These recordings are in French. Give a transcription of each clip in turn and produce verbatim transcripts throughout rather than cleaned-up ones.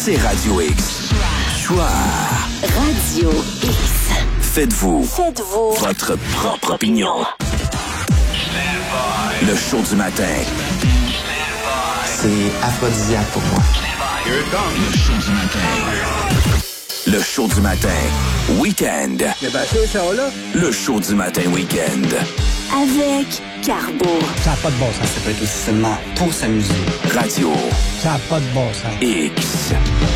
c'est Radio X. Choix. Radio X. Faites-vous. Faites-vous. Votre propre opinion. Le show du matin. C'est aphrodisiaque pour moi. Le show du matin. Le show du matin. Week-end. Mais ben, c'est ça, là. Le show du matin week-end. Avec Carbo. Ça n'a pas de bon sens. Ça peut être aussi seulement pour s'amuser. Radio Ça n'a pas de bon sens. X.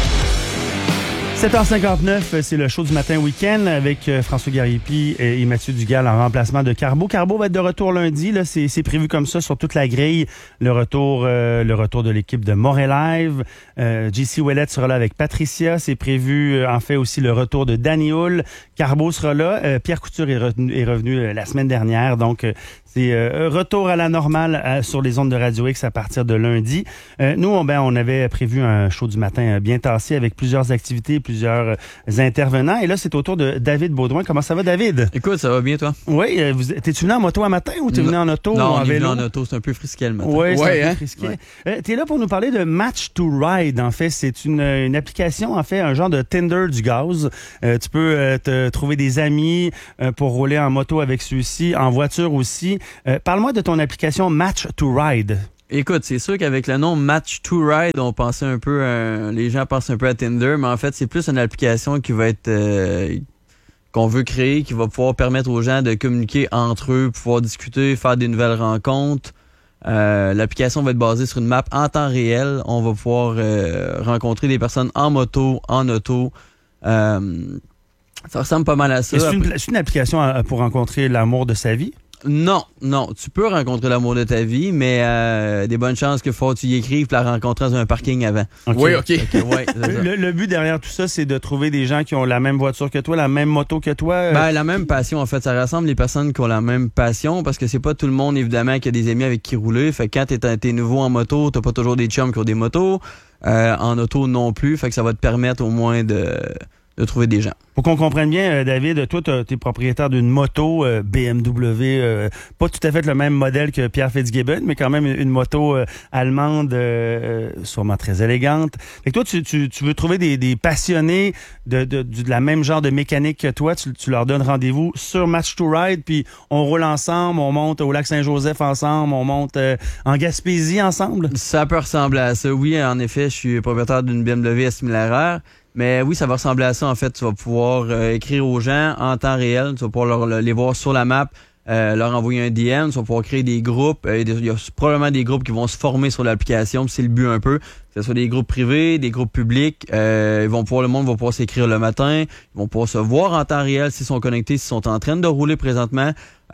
sept heures cinquante-neuf, c'est le show du matin week-end avec François Garipi et Mathieu Dugal en remplacement de Carbo. Carbo va être de retour lundi, là, c'est, c'est prévu comme ça sur toute la grille. Le retour, euh, le retour de l'équipe de Montréal Live. Euh, J C Ouellette sera là avec Patricia. C'est prévu, euh, en fait, aussi le retour de Danny Hull. Carbo sera là. Euh, Pierre Couture est revenu, est revenu euh, la semaine dernière, donc euh, c'est euh, retour à la normale euh, sur les ondes de Radio X à partir de lundi. Euh, nous, on, ben, on avait prévu un show du matin euh, bien tassé avec plusieurs activités, plusieurs euh, intervenants. Et là, c'est au tour de David Baudouin. Comment ça va, David? Écoute, ça va bien, toi? Oui. Euh, vous, t'es-tu venu en moto un matin ou t'es non. venu en auto non, ou en on est vélo? venu en auto. C'est un peu frisqué le matin. Oui, c'est ouais, un hein? peu frisqué. Ouais. Euh, t'es là pour nous parler de Match to Ride, en fait. C'est une, une application, en fait, un genre de Tinder du gaz. Euh, tu peux euh, te trouver des amis euh, pour rouler en moto avec ceux-ci, en voiture aussi. Euh, parle-moi de ton application Match to Ride. Écoute, c'est sûr qu'avec le nom Match to Ride, on pensait un peu, à, les gens pensent un peu à Tinder, mais en fait, c'est plus une application qui va être, euh, qu'on veut créer, qui va pouvoir permettre aux gens de communiquer entre eux, pouvoir discuter, faire des nouvelles rencontres. Euh, l'application va être basée sur une map en temps réel. On va pouvoir euh, rencontrer des personnes en moto, en auto. Euh, ça ressemble pas mal à ça. C'est une, c'est une application pour rencontrer l'amour de sa vie? Non, non. Tu peux rencontrer l'amour de ta vie, mais euh, des bonnes chances qu'il faut que tu y écrives pour la rencontrer dans un parking avant. Okay. Oui, OK. okay ouais, le, le but derrière tout ça, c'est de trouver des gens qui ont la même voiture que toi, la même moto que toi. Ben, la même passion, en fait. Ça rassemble les personnes qui ont la même passion, parce que c'est pas tout le monde, évidemment, qui a des amis avec qui rouler. Fait que quand t'es, t'es nouveau en moto, t'as pas toujours des chums qui ont des motos. Euh, en auto non plus. Fait que ça va te permettre au moins de... de trouver des gens. Pour qu'on comprenne bien, euh, David, toi, tu es propriétaire d'une moto euh, B M W, euh, pas tout à fait le même modèle que Pierre Fitzgibbon, mais quand même une moto euh, allemande, euh, sûrement très élégante. Fait que toi, tu, tu, tu veux trouver des, des passionnés de, de, de, de la même genre de mécanique que toi. Tu, tu leur donnes rendez-vous sur Match to Ride, puis on roule ensemble, on monte au lac Saint-Joseph ensemble, on monte euh, en Gaspésie ensemble. Ça peut ressembler à ça. Oui, en effet, je suis propriétaire d'une B M W similaire. Mais oui, ça va ressembler à ça. En fait, tu vas pouvoir euh, écrire aux gens en temps réel. Tu vas pouvoir leur, leur, les voir sur la map, euh, leur envoyer un D M. Tu vas pouvoir créer des groupes. Euh, il y a probablement des groupes qui vont se former sur l'application. C'est le but un peu. Que ce soit des groupes privés, des groupes publics. Euh, ils vont pouvoir, le monde va pouvoir s'écrire le matin. Ils vont pouvoir se voir en temps réel s'ils sont connectés, s'ils sont en train de rouler présentement.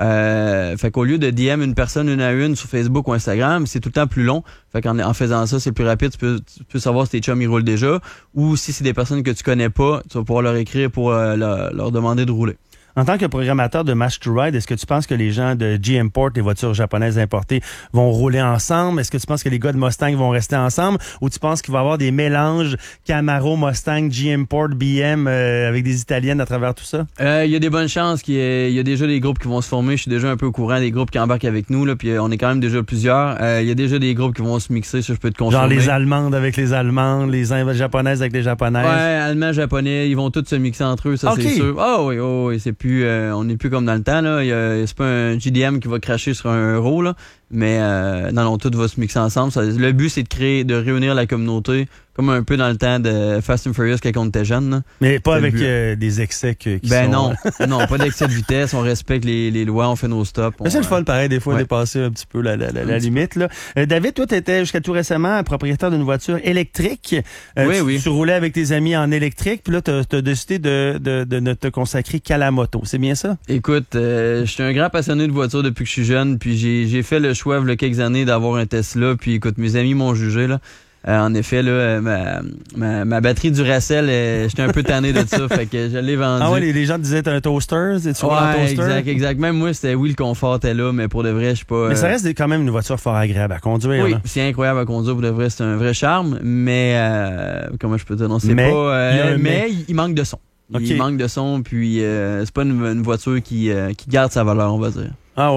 Euh, fait qu'au lieu de D M une personne une à une sur Facebook ou Instagram, c'est tout le temps plus long. Fait qu'en en faisant ça, c'est plus rapide. Tu peux, tu peux savoir si tes chums ils roulent déjà. Ou si c'est des personnes que tu connais pas, tu vas pouvoir leur écrire pour euh, leur, leur demander de rouler. En tant que programmateur de Match to Ride, est-ce que tu penses que les gens de G-Import, les voitures japonaises importées, vont rouler ensemble? Est-ce que tu penses que les gars de Mustang vont rester ensemble? Ou tu penses qu'il va y avoir des mélanges Camaro, Mustang, G-Import, B M euh, avec des Italiennes à travers tout ça? Il euh, y a des bonnes chances qu'il y ait, y a déjà des groupes qui vont se former. Je suis déjà un peu au courant des groupes qui embarquent avec nous, là, puis on est quand même déjà plusieurs. Il euh, y a déjà des groupes qui vont se mixer, ça je peux te confirmer. Genre les Allemandes avec les Allemandes, les Japonaises avec les Japonaises. Ouais, Allemands, Japonais, ils vont tous se mixer entre eux, ça okay. C'est sûr. Ah oh, oui, oh, oui, c'est plus, euh, on n'est plus comme dans le temps, là. Y a, c'est pas un G D M qui va cracher sur un euro, là. Mais euh, non, non, tout va se mixer ensemble. Ça, le but, c'est de créer, de réunir la communauté, comme un peu dans le temps de Fast and Furious quand on était jeune. Là. Mais pas c'est avec euh, des excès que, qui ben sont... Ben non, non, pas d'excès de vitesse. On respecte les, les lois, on fait nos stops. On, Mais c'est le fun, pareil, des fois, ouais. dépasser un petit peu la, la, la, la limite. Là. Euh, David, toi, tu étais jusqu'à tout récemment propriétaire d'une voiture électrique. Euh, oui, tu, oui. Tu roulais avec tes amis en électrique, puis là, tu as décidé de, de, de ne te consacrer qu'à la moto. C'est bien ça? Écoute, euh, je suis un grand passionné de voitures depuis que je suis jeune, puis j'ai, j'ai fait le choix, il y a quelques années, d'avoir un Tesla, puis écoute, mes amis m'ont jugé, là. Euh, en effet, là, ma, ma, ma batterie Duracell, euh, j'étais un peu tanné de ça, fait que je l'ai vendu. Ah ouais, les, les gens te disaient t'as un toaster, tu ouais, un toaster. exact, exact. Même moi, c'était oui, le confort était là, mais pour de vrai, je suis pas. Mais ça euh... reste quand même une voiture fort agréable à conduire. Oui, là. C'est incroyable à conduire, pour de vrai, c'est un vrai charme, mais euh, comment je peux dire, non, c'est mais, pas. Euh, il mais il, il manque de son. Okay. Il manque de son, puis euh, c'est pas une, une voiture qui, euh, qui garde sa valeur, on va dire. Ah oui.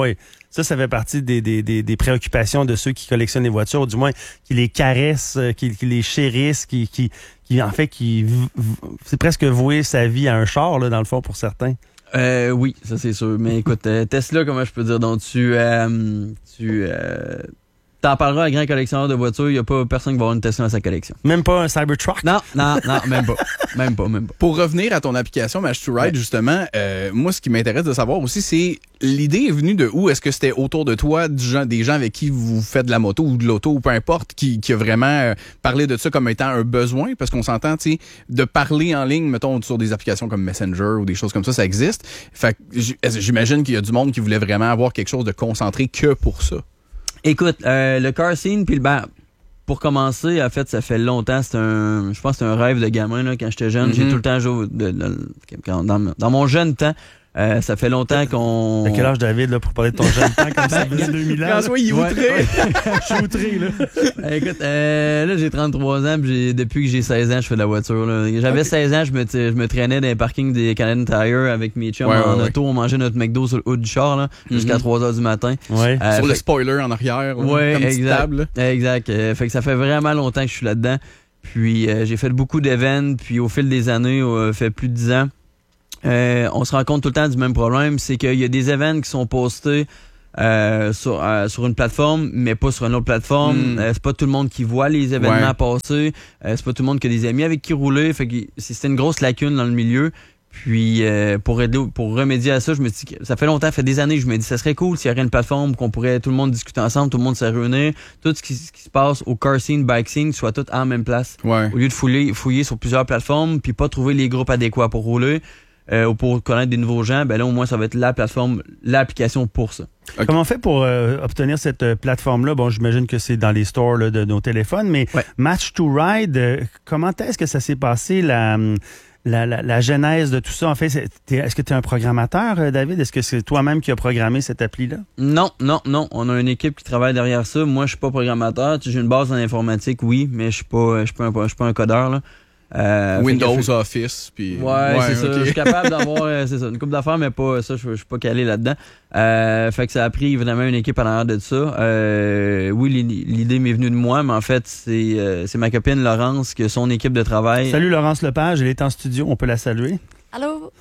Ça, ça fait partie des, des, des, des préoccupations de ceux qui collectionnent les voitures, ou du moins qui les caressent, qui, qui les chérissent, qui, qui, qui en fait, qui c'est presque vouer sa vie à un char, là, dans le fond, pour certains. Euh, oui, ça c'est sûr. Mais écoute, euh, Tesla, comment je peux dire, donc tu... Euh, tu euh, T'en parleras à un grand collectionneur de voitures, il n'y a pas personne qui va avoir une Tesla dans sa collection. Même pas un Cybertruck? Non, non, non, même pas. Même pas, même pas. Pour revenir à ton application Match to Ride, ouais. justement, euh, moi, ce qui m'intéresse de savoir aussi, c'est l'idée est venue de où? Est-ce que c'était autour de toi, du genre, des gens avec qui vous faites de la moto ou de l'auto ou peu importe, qui, qui a vraiment euh, parlé de ça comme étant un besoin? Parce qu'on s'entend, tu sais, de parler en ligne, mettons, sur des applications comme Messenger ou des choses comme ça, ça existe. Fait que j'imagine qu'il y a du monde qui voulait vraiment avoir quelque chose de concentré que pour ça. Écoute, euh, le car scene, puis le ben, pour commencer, en fait, ça fait longtemps, c'est un, je pense que c'est un rêve de gamin, là, quand j'étais jeune. Mm-hmm. J'ai tout le temps joué, de, de, de, dans, dans mon jeune temps, euh, ça fait longtemps qu'on... T'as quel âge, David, là, pour parler de ton jeune temps, comme ça, deux mille ans? François, il est ouais, outré. Ouais. Je suis outré, là. Écoute, euh, là, j'ai trente-trois ans, puis j'ai, depuis que j'ai seize ans, je fais de la voiture, là. J'avais okay. seize ans, je me, je me traînais dans les parkings des Canadian Tire avec mes chums ouais, en ouais, auto, ouais. on mangeait notre McDo sur le haut du char, là, mm-hmm. jusqu'à trois heures du matin. Ouais. Euh, sur fait... le spoiler en arrière, là, ouais, comme exact, table. Exact. Euh, fait que ça fait vraiment longtemps que je suis là-dedans. Puis, euh, j'ai fait beaucoup d'événements, puis au fil des années, euh, fait plus de dix ans. Euh, on se rend compte tout le temps du même problème, c'est qu'il y a des événements qui sont postés euh, sur euh, sur une plateforme, mais pas sur une autre plateforme. Mm. Euh, c'est pas tout le monde qui voit les événements ouais. passer. Euh, c'est pas tout le monde qui a des amis avec qui rouler. Fait que c'était une grosse lacune dans le milieu. Puis euh, pour aider, pour remédier à ça, je me dis que ça fait longtemps, ça fait des années que je me dis ça serait cool s'il y aurait une plateforme qu'on pourrait tout le monde discuter ensemble, tout le monde se réunir, tout ce qui, ce qui se passe au car scene, bike scene, soit tout en la même place. Ouais. Au lieu de fouiller, fouiller sur plusieurs plateformes, puis pas trouver les groupes adéquats pour rouler. Euh, ou pour connaître des nouveaux gens, ben là au moins ça va être la plateforme, l'application pour ça. Okay. Comment on fait pour euh, obtenir cette euh, plateforme-là? Bon, j'imagine que c'est dans les stores là, de nos téléphones, mais ouais. Match to Ride, euh, comment est-ce que ça s'est passé, la, la, la, la genèse de tout ça? En fait, c'est, est-ce que tu es un programmateur, euh, David? Est-ce que c'est toi-même qui as programmé cette appli-là? Non, non, non. On a une équipe qui travaille derrière ça. Moi, je suis pas programmateur. J'ai une base en informatique, oui, mais je suis pas, je suis pas, un, je suis pas un codeur, là. Euh, Windows, que, Office, puis ouais, ouais c'est okay. ça. Je suis capable d'avoir euh, c'est ça, une couple d'affaires, mais pas ça. Je, je suis pas calé là-dedans. Euh, fait que ça a pris évidemment une équipe à l'arrière de ça. Euh, oui, l'idée m'est venue de moi, mais en fait c'est euh, c'est ma copine Laurence qui a son équipe de travail. Salut Laurence Lepage, elle est en studio, on peut la saluer. Allô.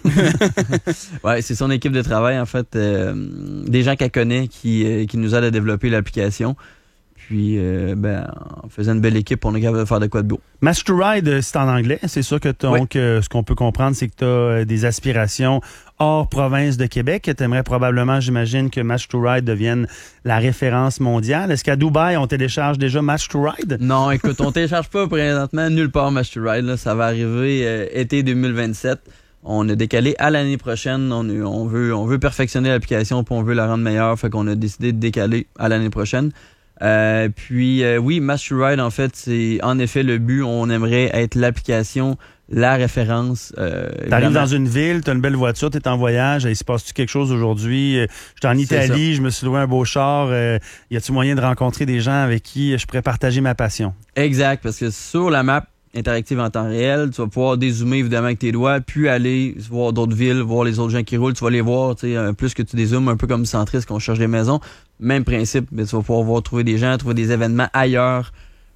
Ouais, c'est son équipe de travail en fait, euh, des gens qu'elle connaît qui euh, qui nous aident à développer l'application. Puis, euh, ben, on faisait une belle équipe, on est capable de faire de quoi de beau. Match to Ride, c'est en anglais. C'est sûr que donc, oui. euh, ce qu'on peut comprendre, c'est que tu as euh, des aspirations hors province de Québec. Tu aimerais probablement, j'imagine, que Match to Ride devienne la référence mondiale. Est-ce qu'à Dubaï, on télécharge déjà Match to Ride? Non, écoute, on télécharge pas présentement nulle part Match to Ride. Là. Ça va arriver euh, été deux mille vingt-sept. On a décalé à l'année prochaine. On, on, veut, on veut perfectionner l'application puis on veut la rendre meilleure. Fait qu'on a décidé de décaler à l'année prochaine. Euh, puis euh, oui, Match to Ride, en fait, c'est en effet le but. On aimerait être l'application, la référence. Euh, T'arrives dans une ville, t'as une belle voiture, t'es en voyage, il se passe-tu quelque chose aujourd'hui? Euh, J'étais en Italie, je me suis loué un beau char. Euh, y a-tu moyen de rencontrer des gens avec qui je pourrais partager ma passion? Exact, parce que sur la map interactive en temps réel, tu vas pouvoir dézoomer évidemment avec tes doigts, puis aller voir d'autres villes, voir les autres gens qui roulent, tu vas les voir, tu sais, plus que tu dézoomes, un peu comme Centris qu'on cherche des maisons. Même principe, mais tu vas pouvoir voir, trouver des gens, trouver des événements ailleurs,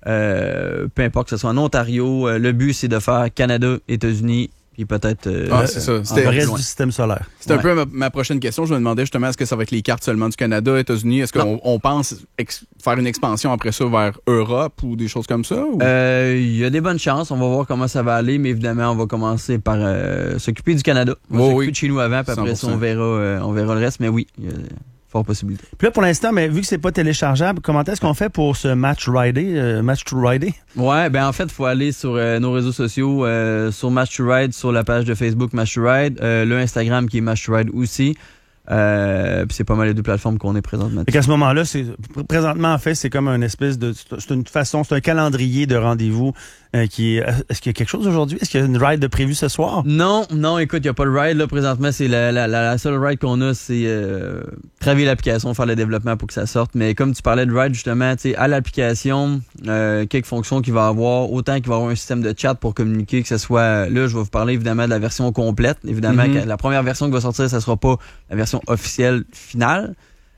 euh, peu importe que ce soit en Ontario. Euh, le but, c'est de faire Canada, États-Unis, puis peut-être euh, ah, c'est ça. C'était le reste du système solaire. C'est ouais. un peu ma, ma prochaine question. Je me demandais justement, est-ce que ça va être les cartes seulement du Canada, États-Unis? Est-ce qu'on on pense ex- faire une expansion après ça vers Europe ou des choses comme ça? Il euh, y a des bonnes chances. On va voir comment ça va aller, mais évidemment, on va commencer par euh, s'occuper du Canada. On va oh, s'occuper oui. de chez nous avant, puis après ça, on verra, euh, on verra le reste. Mais oui, y a, possibilité. Puis là, pour l'instant, mais vu que c'est pas téléchargeable, comment est-ce qu'on fait pour ce match rider, euh, match to rider? Ouais, ben en fait, il faut aller sur euh, nos réseaux sociaux, euh, sur Match to Ride, sur la page de Facebook Match to Ride, euh, le Instagram qui est Match to Ride aussi. Euh, puis c'est pas mal les deux plateformes qu'on est présentement. Et à ce moment-là, c'est présentement en fait, c'est comme une espèce de, c'est une façon, c'est un calendrier de rendez-vous euh, qui est. Est-ce qu'il y a quelque chose aujourd'hui? Est-ce qu'il y a une ride de prévue ce soir? Non, non. Écoute, il y a pas de ride là présentement. C'est la la la, la seule ride qu'on a, c'est euh, travailler l'application, faire le développement pour que ça sorte. Mais comme tu parlais de ride justement, tu sais, à l'application, euh, quelques fonctions qu'il va avoir, autant qu'il va avoir un système de chat pour communiquer, que ce soit là, je vais vous parler évidemment de la version complète. Évidemment, mm-hmm. que la première version qui va sortir, ça sera pas la version officielle finale.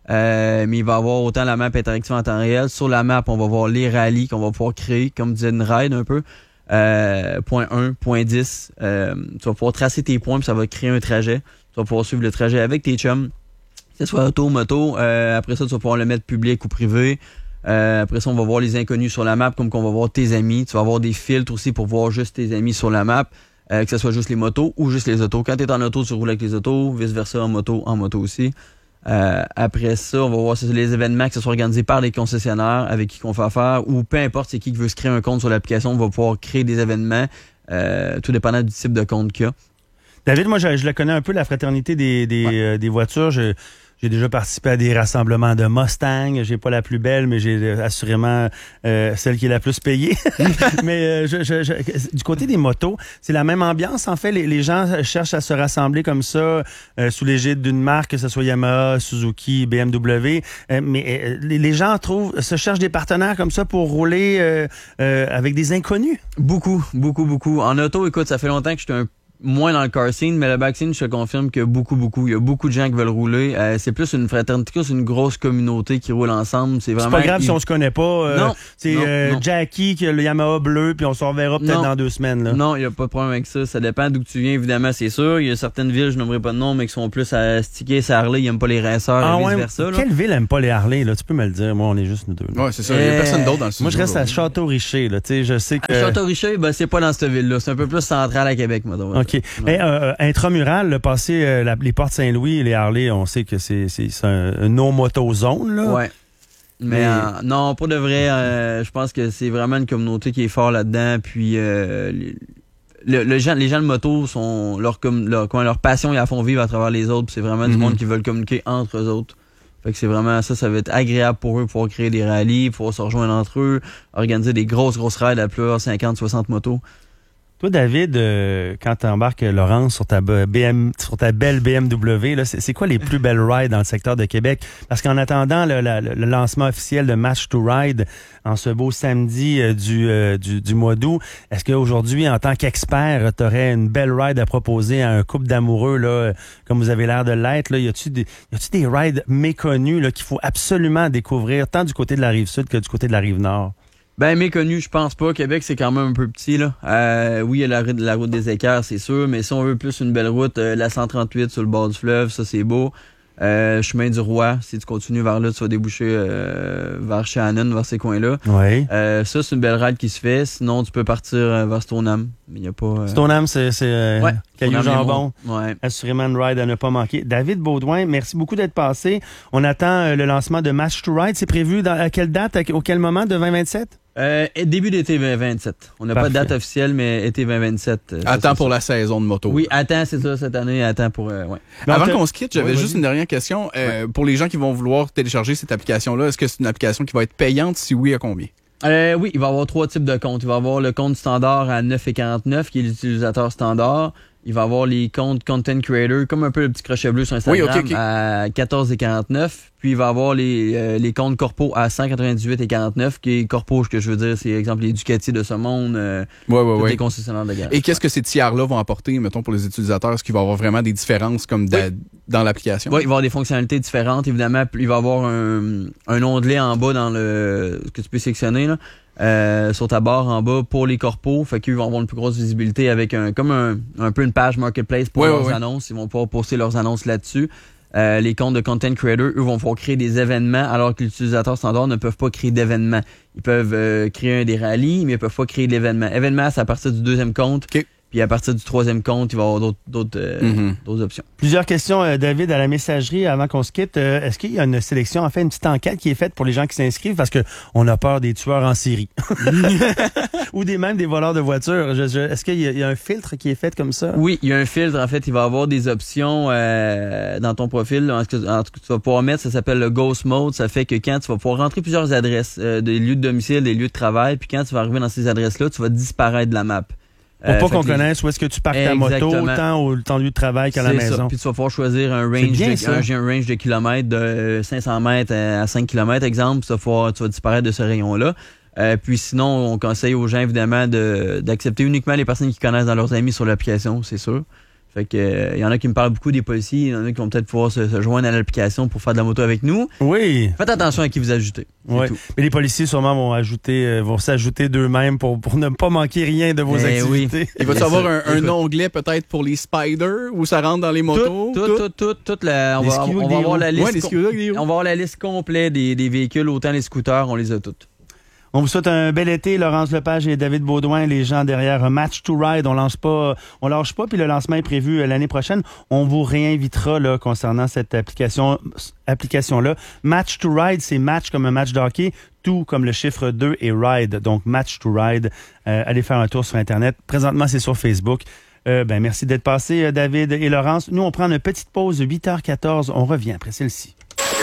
Euh, mais il va y avoir autant la map interactive en temps réel. Sur la map, on va voir les rallyes qu'on va pouvoir créer, comme disait une ride un peu. Euh, point un, point dix. Euh, tu vas pouvoir tracer tes points, puis ça va créer un trajet. Tu vas pouvoir suivre le trajet avec tes chums. Que ce soit auto, moto. Euh, après ça, tu vas pouvoir le mettre public ou privé. Euh, après ça, on va voir les inconnus sur la map, comme qu'on va voir tes amis. Tu vas avoir des filtres aussi pour voir juste tes amis sur la map. Euh, que ce soit juste les motos ou juste les autos. Quand tu es en auto, tu roules avec les autos. Vice-versa, en moto, en moto aussi. Euh, après ça, on va voir si les événements que ce soit organisés par les concessionnaires avec qui on fait affaire ou peu importe c'est qui qui veut se créer un compte sur l'application, on va pouvoir créer des événements euh, tout dépendant du type de compte qu'il y a. David, moi, je, je la connais un peu, la fraternité des, des, Ouais. euh, des voitures. Je, j'ai déjà participé à des rassemblements de Mustang. J'ai pas la plus belle, mais j'ai euh, assurément euh, celle qui est la plus payée. mais euh, je, je, je, du côté des motos, c'est la même ambiance. En fait, les, les gens cherchent à se rassembler comme ça euh, sous l'égide d'une marque, que ce soit Yamaha, Suzuki, B M W. Euh, mais euh, les, les gens trouvent, se cherchent des partenaires comme ça pour rouler euh, euh, avec des inconnus. Beaucoup, beaucoup, beaucoup. En auto, écoute, ça fait longtemps que je suis un moins dans le car scene, mais le back scene, je te confirme qu'il y a beaucoup, beaucoup. Il y a beaucoup de gens qui veulent rouler. Euh, c'est plus une fraternité, c'est une grosse communauté qui roule ensemble. C'est C'est vraiment. pas grave ils- si on se connaît pas. Euh, Non, c'est non, euh, non. Jackie qui a le Yamaha bleu, puis on se reverra peut-être Non. dans deux semaines. Là. Non, il n'y a pas de problème avec ça. Ça dépend d'où tu viens, évidemment, c'est sûr. Il y a certaines villes, je n'aimerais pas de nom, mais qui sont plus à sticker, à Harley. Ils n'aiment pas les racers Ah et ouais, vice-versa. là. quelle ville aime pas les Harley, là? Tu peux me le dire. Moi, on est juste nous deux. là. Ouais, c'est ça. Il n'y a Euh, personne d'autre dans le studio. Moi, je reste à aujourd'hui. Château-Richer, là. Tu sais, je sais que... Château-Richer, ben, c'est pas dans cette ville-là. C'est un peu plus central à Québec, maintenant. OK. Mais euh, intramural, le passé, euh, la- les portes Saint-Louis et les Harley, on sait que c'est, c'est, c'est un, un no-moto-zone, là. Ouais. Mais, Mais- euh, non, pour de vrai, euh, je pense que c'est vraiment une communauté qui est fort là-dedans. Puis euh, les, le, le gens, les gens de moto sont leur comme leur, comment, leur passion, ils la font vivre à travers les autres. Puis c'est vraiment du Mhm. monde qui veulent communiquer entre eux autres. Fait que c'est vraiment ça, ça va être agréable pour eux, pouvoir créer des rallyes, pouvoir se rejoindre entre eux, organiser des grosses, grosses rides à plusieurs cinquante, soixante motos. Toi, David, euh, quand tu embarques Laurence sur ta, B M, sur ta belle B M W, là, c'est, c'est quoi les plus belles rides dans le secteur de Québec? Parce qu'en attendant le, la- le lancement officiel de Match to Ride en ce beau samedi euh, du, euh, du, du mois d'août, est-ce qu'aujourd'hui, en tant qu'expert, tu aurais une belle ride à proposer à un couple d'amoureux, là, euh, comme vous avez l'air de l'être? Là? Y a-tu des, y a-tu des rides méconnus là, qu'il faut absolument découvrir, tant du côté de la rive sud que du côté de la rive nord? Ben, méconnu, je pense pas. Québec, c'est quand même un peu petit, là. Euh, oui, il y a la, route- la route des Équerres, c'est sûr, mais si on veut plus une belle route, euh, la cent trente-huit sur le bord du fleuve, ça, c'est beau. Euh, chemin du Roi, si tu continues vers là, tu vas déboucher euh, vers Shannon, vers ces coins-là. Oui. Euh, ça, c'est une belle ride qui se fait. Sinon, tu peux partir euh, vers Stoneham. Mais il n'y a pas... Euh... Stoneham, c'est, c'est euh, Ouais. Caillou Stoneham, Jambon. Ouais. Assurément une ride à ne pas manquer. David Baudouin, merci beaucoup d'être passé. On attend euh, le lancement de Match to Ride. C'est prévu dans, à quelle date, à, au quel moment de vingt vingt-sept? Euh, et début d'été vingt vingt-sept. On n'a pas de Parfait. date officielle, mais été vingt vingt-sept. euh, ça, Attends c'est pour ça. la saison de moto. Oui, attends, c'est ça, cette année. Attends pour... Euh, ouais. Avant Donc, qu'on se quitte, j'avais Oui, juste vas-y. une dernière question. Euh, Pour les gens qui vont vouloir télécharger cette application-là, est-ce que c'est une application qui va être payante? Si oui, à combien? Euh, oui, il va y avoir trois types de comptes. Il va y avoir le compte standard à neuf quarante-neuf, qui est l'utilisateur standard. Il va y avoir les comptes content creator, comme un peu le petit crochet bleu sur Instagram, Oui, ok, ok. à quatorze quarante-neuf. Puis il va y avoir les, euh, les comptes corpo à cent quatre-vingt-dix-huit quarante-neuf, qui est corpo, ce que je veux dire, c'est exemple les Ducati de ce monde, euh, Ouais, ouais, tous ouais. les concessionnaires de garage. Et qu'est-ce que ces tiers-là vont apporter, mettons, pour les utilisateurs? Est-ce qu'il va y avoir vraiment des différences comme da- dans l'application? Oui, il va y avoir des fonctionnalités différentes. Évidemment, il va y avoir un, un onglet en bas dans le que tu peux sélectionner là, euh, sur ta barre en bas pour les corpos. Fait qu'ils vont avoir une plus grosse visibilité avec un comme un, un peu une page marketplace pour Ouais, leurs ouais, ouais. annonces. Ils vont pouvoir poster leurs annonces là-dessus. Euh, les comptes de content creator, eux, vont pouvoir créer des événements alors que les utilisateurs standards ne peuvent pas créer d'événements. Ils peuvent euh, créer un des rallyes, mais ils peuvent pas créer d'événements. Événements, c'est à partir du deuxième compte. OK. Puis à partir du troisième compte, il va y avoir d'autres d'autres euh, Mhm. d'autres options. Plusieurs questions, euh, David, à la messagerie avant qu'on se quitte. Euh, est-ce qu'il y a une sélection, en fait, une petite enquête qui est faite pour les gens qui s'inscrivent parce que on a peur des tueurs en série ou des même des voleurs de voitures. Je- je- est-ce qu'il y, a- il y a un filtre qui est fait comme ça? Oui, il y a un filtre. En fait, il va y avoir des options euh, dans ton profil. En tout cas, en tout cas, tu vas pouvoir mettre, ça s'appelle le Ghost Mode. Ça fait que quand tu vas pouvoir rentrer plusieurs adresses, euh, des lieux de domicile, des lieux de travail, puis quand tu vas arriver dans ces adresses-là, tu vas disparaître de la map. Pour Euh, pas fait qu'on que les- connaisse où est-ce que tu parques ta moto, Exactement. autant au ton lieu de travail qu'à la C'est maison. ça. Puis tu vas pouvoir choisir un C'est range, bien, de, ça. un, un range de kilomètres de cinq cents mètres à cinq kilomètres, exemple. Puis tu vas, pouvoir, tu vas disparaître de ce rayon-là. Euh, puis sinon, on conseille aux gens, évidemment, de, d'accepter uniquement les personnes qui connaissent dans leurs amis sur l'application, c'est sûr. Fait que euh, il y en a qui me parlent beaucoup des policiers, il y en a qui vont peut-être pouvoir se, se joindre à l'application pour faire de la moto avec nous. Oui. Faites attention à qui vous ajoutez. Ouais. Mais les policiers sûrement vont ajouter, euh, vont s'ajouter d'eux-mêmes pour, pour ne pas manquer rien de vos Eh activités. oui. Il va-tu avoir un, un onglet peut-être pour les spiders où ça rentre dans les motos? Tout, tout, tout, tout, toute la, on Les va, skis on avec va des avoir roues. la liste. Ouais, les skis avec des roues. On va avoir la liste complète des, des véhicules, autant les scooters, on les a toutes. On vous souhaite un bel été, Laurence Lepage et David Baudouin, les gens derrière Match to Ride. On lance pas, on lâche pas, puis le lancement est prévu l'année prochaine. On vous réinvitera là concernant cette application, application-là. Match to Ride, c'est match comme un match de hockey, tout comme le chiffre deux et ride. Donc Match to Ride. Euh, allez faire un tour sur Internet. Présentement, c'est sur Facebook. Euh, ben merci d'être passé, David et Laurence. Nous, on prend une petite pause, huit heures quatorze. On revient après celle-ci.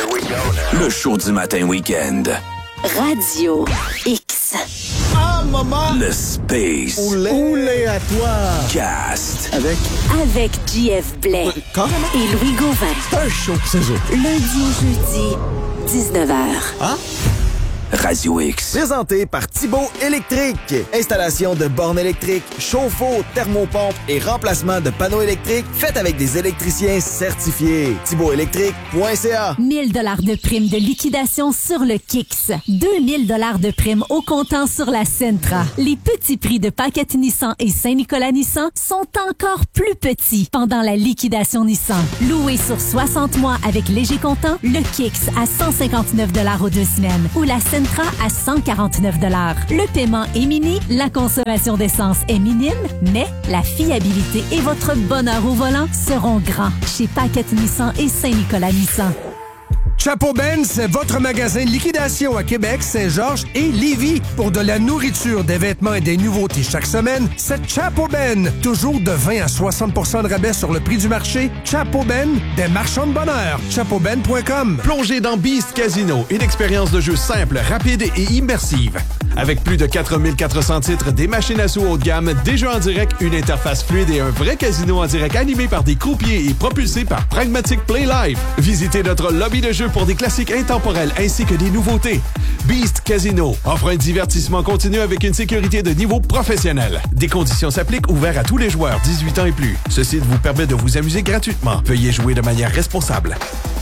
Le show du matin week-end. Radio X. Ah, maman! Le Space Oulé à toi! Cast. Avec Avec J F Blais Quand? et Louis Gauvin. un show, c'est ça. Lundi au jeudi, dix-neuf heures. Hein? Radio X. Présenté par Thibaut Électrique. Installation de bornes électriques, chauffe-eau, thermopompe et remplacement de panneaux électriques. Faites avec des électriciens certifiés. thibaut électrique point c a. mille dollars de prime de liquidation sur le Kicks. deux mille dollars de prime au comptant sur la Sentra. Les petits prix de Paquette Nissan et Saint-Nicolas Nissan sont encore plus petits pendant la liquidation Nissan. Loué sur soixante mois avec léger comptant, le Kicks à cent cinquante-neuf dollars aux deux semaines ou la Sentra à cent quarante-neuf dollars. Le paiement est mini, la consommation d'essence est minime, mais la fiabilité et votre bonheur au volant seront grands chez Paquette Nissan et Saint-Nicolas Nissan. Chapeau Ben, c'est votre magasin de liquidation à Québec, Saint-Georges et Lévis. Pour de la nourriture, des vêtements et des nouveautés chaque semaine, c'est Chapeau Ben. Toujours de vingt à soixante pour cent de rabais sur le prix du marché. Chapeau Ben, des marchands de bonheur. chapeau ben point com. Plongez dans Beast Casino, une expérience de jeu simple, rapide et immersive. Avec plus de quatre mille quatre cents titres, des machines à sous haut de gamme, des jeux en direct, une interface fluide et un vrai casino en direct animé par des croupiers et propulsé par Pragmatic Play Live. Visitez notre lobby de jeu pour des classiques intemporels ainsi que des nouveautés. Beast Casino offre un divertissement continu avec une sécurité de niveau professionnel. Des conditions s'appliquent, ouverts à tous les joueurs dix-huit ans et plus. Ce site vous permet de vous amuser gratuitement. Veuillez jouer de manière responsable.